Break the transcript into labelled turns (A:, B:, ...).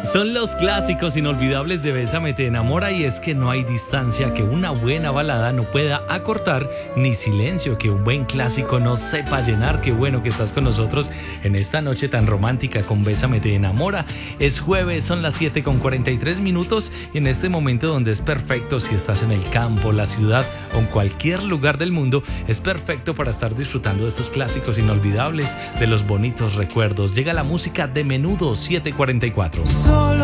A: Son los clásicos inolvidables de Bésame te enamora, y es que no hay distancia que una buena balada no pueda acortar, ni silencio que un buen clásico no sepa llenar. Qué bueno que estás con nosotros en esta noche tan romántica con Bésame te enamora. Es jueves, son las 7:43 y en este momento donde es perfecto si estás en el campo, la ciudad o en cualquier lugar del mundo, es perfecto para estar disfrutando de estos clásicos inolvidables, de los bonitos recuerdos. Llega la música de Menudo, 7:44.
B: Solo